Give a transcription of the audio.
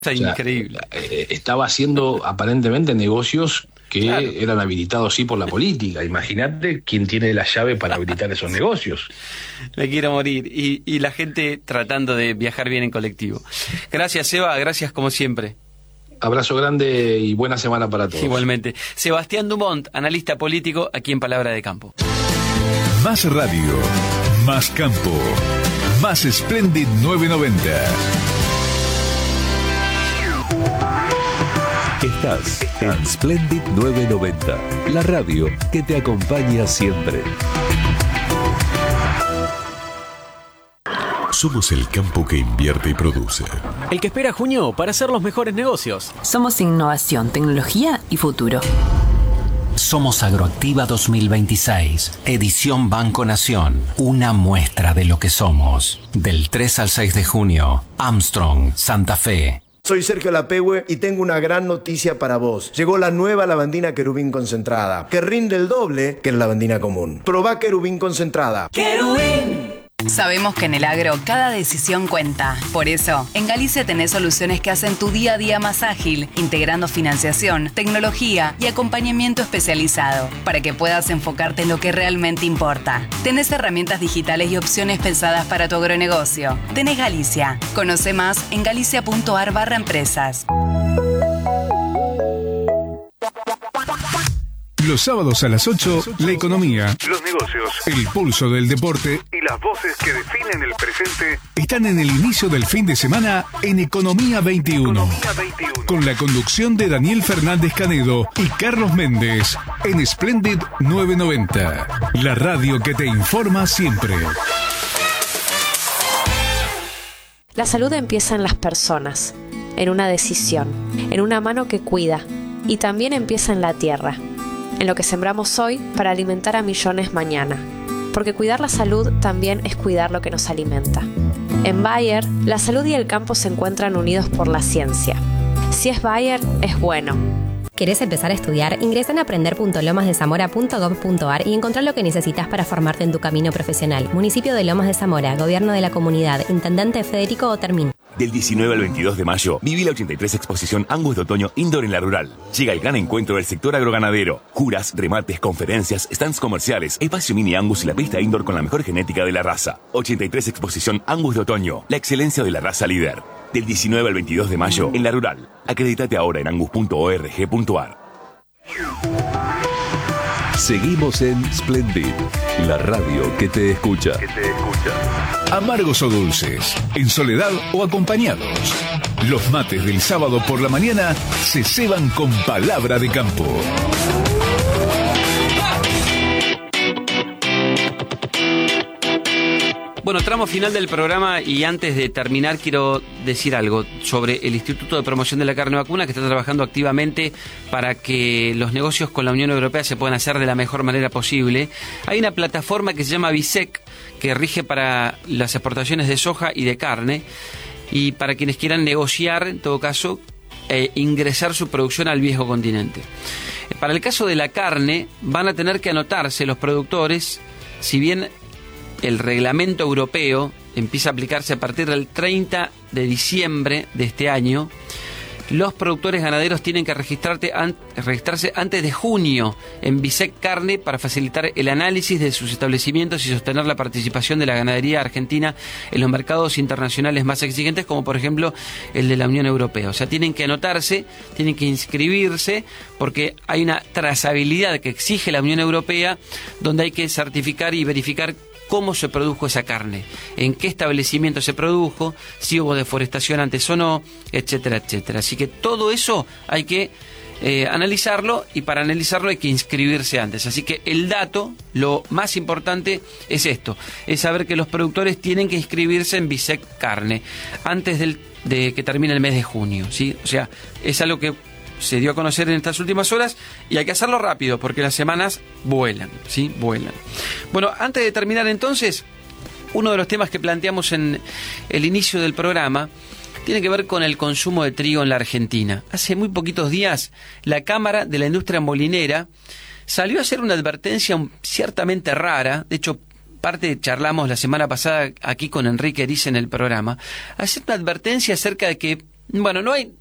Está increíble. Estaba haciendo aparentemente negocios que Claro. eran habilitados sí por la política. Imagínate quién tiene la llave para habilitar esos negocios. Me quiero morir. Y la gente tratando de viajar bien en colectivo. Gracias, Seba. Gracias como siempre. Abrazo grande y buena semana para todos. Igualmente. Sebastián Dumont, analista político, aquí en Palabra de Campo. Más radio, más campo, más Splendid 990. Estás en Splendid 990, la radio que te acompaña siempre. Somos el campo que invierte y produce. El que espera junio para hacer los mejores negocios. Somos innovación, tecnología y futuro. Somos Agroactiva 2026, edición Banco Nación, una muestra de lo que somos. Del 3 al 6 de junio, Armstrong, Santa Fe. Soy Sergio Lapehue y tengo una gran noticia para vos. Llegó la nueva lavandina Querubín concentrada, que rinde el doble que la lavandina común. Probá Querubín concentrada. ¡Querubín! Sabemos que en el agro cada decisión cuenta. Por eso, en Galicia tenés soluciones que hacen tu día a día más ágil, integrando financiación, tecnología y acompañamiento especializado, para que puedas enfocarte en lo que realmente importa. Tenés herramientas digitales y opciones pensadas para tu agronegocio. Tenés Galicia. Conoce más en galicia.ar/empresas. Los sábados a las 8, la economía, los negocios, el pulso del deporte y las voces que definen el presente están en el inicio del fin de semana en Economía 21. Con la conducción de Daniel Fernández Canedo y Carlos Méndez en Splendid 990. La radio que te informa siempre. La salud empieza en las personas, en una decisión, en una mano que cuida, y también empieza en la tierra, en lo que sembramos hoy para alimentar a millones mañana. Porque cuidar la salud también es cuidar lo que nos alimenta. En Bayer, la salud y el campo se encuentran unidos por la ciencia. Si es Bayer, es bueno. ¿Querés empezar a estudiar? Ingresa en aprender.lomasdezamora.gov.ar y encontrá lo que necesitas para formarte en tu camino profesional. Municipio de Lomas de Zamora, Gobierno de la Comunidad, Intendente Federico Otermin. Del 19 al 22 de mayo, viví la 83 Exposición Angus de Otoño Indoor en La Rural. Llega el gran encuentro del sector agroganadero. Juras, remates, conferencias, stands comerciales, espacio mini Angus y la pista indoor con la mejor genética de la raza. 83 Exposición Angus de Otoño, la excelencia de la raza líder. Del 19 al 22 de mayo, en La Rural. Acreditate ahora en angus.org.ar. Seguimos en Splendid, la radio que te escucha. Amargos o dulces, en soledad o acompañados. Los mates del sábado por la mañana se ceban con Palabra de Campo. Bueno, tramo final del programa y antes de terminar quiero decir algo sobre el Instituto de Promoción de la Carne Vacuna, que está trabajando activamente para que los negocios con la Unión Europea se puedan hacer de la mejor manera posible. Hay una plataforma que se llama BISEC, que rige para las exportaciones de soja y de carne, y para quienes quieran negociar, en todo caso, ingresar su producción al viejo continente. Para el caso de la carne, van a tener que anotarse los productores, si bien el reglamento europeo empieza a aplicarse a partir del 30 de diciembre de este año. Los productores ganaderos tienen que registrarse antes de junio en BISEC Carne para facilitar el análisis de sus establecimientos y sostener la participación de la ganadería argentina en los mercados internacionales más exigentes, como por ejemplo el de la Unión Europea. O sea, tienen que anotarse, tienen que inscribirse, porque hay una trazabilidad que exige la Unión Europea, donde hay que certificar y verificar cómo se produjo esa carne, en qué establecimiento se produjo, si hubo deforestación antes o no, etcétera, etcétera. Así que todo eso hay que analizarlo, y para analizarlo hay que inscribirse antes. Así que el dato, lo más importante es esto, es saber que los productores tienen que inscribirse en BISEC Carne antes de que termine el mes de junio, ¿sí? O sea, es algo que se dio a conocer en estas últimas horas y hay que hacerlo rápido porque las semanas vuelan, ¿sí? Vuelan. Bueno, antes de terminar entonces, uno de los temas que planteamos en el inicio del programa tiene que ver con el consumo de trigo en la Argentina. Hace muy poquitos días, la Cámara de la Industria Molinera salió a hacer una advertencia ciertamente rara. De hecho, charlamos la semana pasada aquí con Enrique Erice en el programa, hacer una advertencia acerca de que Bueno, no hay